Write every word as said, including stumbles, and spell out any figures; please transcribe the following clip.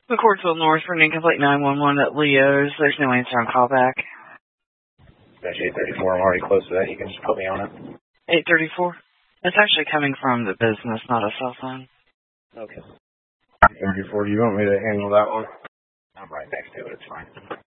McCordsville North for an incomplete nine one one at Leo's. There's no answer on callback. That's eight thirty-four. I'm already close to that. You can just put me on it. eight thirty-four? It's actually coming from the business, not a cell phone. Okay. eight thirty-four. Do you want me to handle that one? I'm right next to it. It's fine.